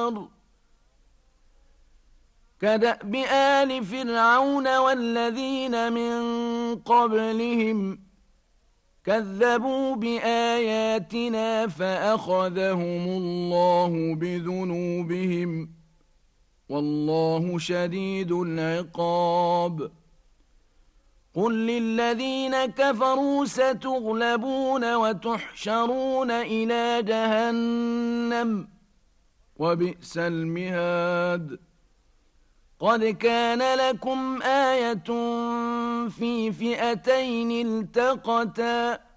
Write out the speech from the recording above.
النار كدأب آل فرعون والذين من قبلهم كذبوا بآياتنا فأخذهم الله بذنوبهم والله شديد العقاب قل للذين كفروا ستغلبون وتحشرون إلى جهنم وبئس المهاد قد كان لكم آية في فئتين التقتا